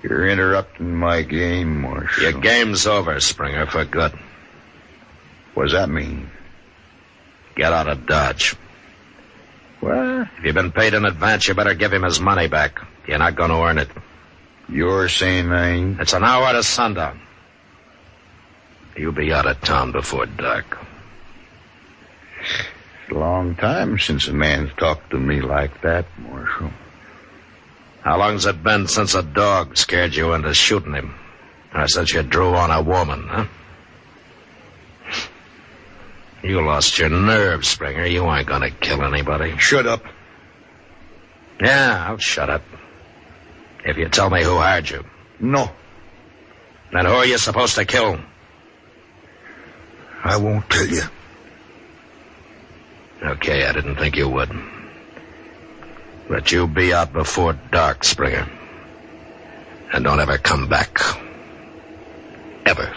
You're interrupting my game, Marshal. Your game's over, Springer, for good. What does that mean? Get out of Dodge. What? If you've been paid in advance, you better give him his money back. You're not going to earn it. You're saying I ain't? It's an hour to sundown. You'll be out of town before dark. It's a long time since a man's talked to me like that, Marshal. How long's it been since a dog scared you into shooting him? Or since you drew on a woman, huh? You lost your nerve, Springer. You ain't gonna kill anybody. Shut up. Yeah, I'll shut up. If you tell me who hired you. No. Then who are you supposed to kill? I won't tell you. Okay, I didn't think you would. But you'll be out before dark, Springer. And don't ever come back. Ever.